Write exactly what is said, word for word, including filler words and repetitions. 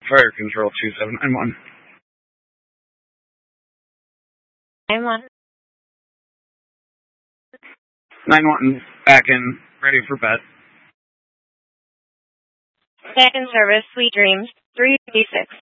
Fire Control two seven nine one. nine one. nine one, back in, ready for bed. Back in service, sweet dreams, three six.